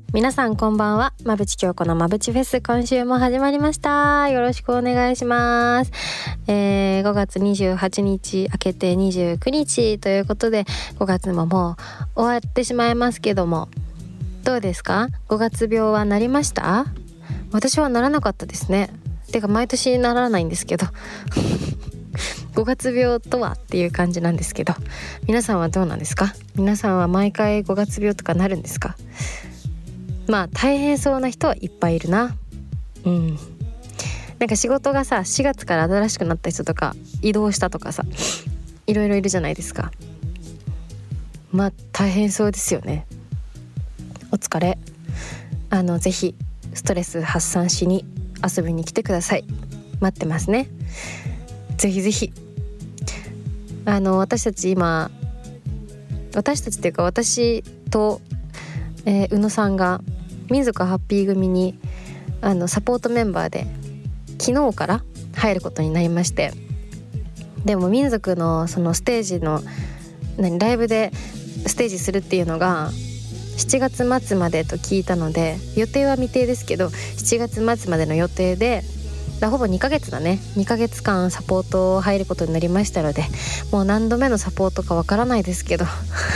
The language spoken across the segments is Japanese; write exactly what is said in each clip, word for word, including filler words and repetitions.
皆さんこんばんは。馬淵京子の馬淵フェス、今週も始まりました。よろしくお願いします。えー、ごがつにじゅうはちにち明けてにじゅうくにちということで、ごがつももう終わってしまいますけども、どうですか？ごがつ病はなりました？私はならなかったですね。てか毎年ならないんですけどごがつ病とはっていう感じなんですけど、皆さんはどうなんですか？皆さんは毎回ごがつ病とかなるんですか？まあ大変そうな人はいっぱいいるな。うんなんか仕事がさ、しがつから新しくなった人とか移動したとかさ、いろいろいるじゃないですか。まあ大変そうですよね。お疲れ。あのぜひストレス発散しに遊びに来てください。待ってますね。ぜひぜひ。あの私たち今私たちっていうか私と、えー、宇野さんが民族ハッピー組にあのサポートメンバーで昨日から入ることになりまして、でも民族のそのステージの何ライブでステージするっていうのがしちがつまつまでと聞いたので、予定は未定ですけどしちがつまつまでの予定で、だほぼにかげつだね。にかげつかんサポート入ることになりましたので、もう何度目のサポートかわからないですけど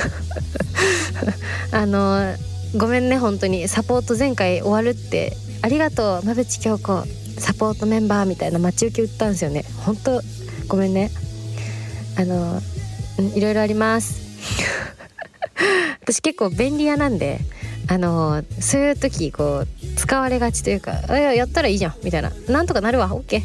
あのごめんね、本当にサポート前回終わるってありがとう馬淵京子サポートメンバーみたいな待ち受け打ったんですよね。本当ごめんね。あのいろいろあります私結構便利屋なんで、あのそういう時こう使われがちというか、あやったらいいじゃんみたいな、なんとかなるわ OK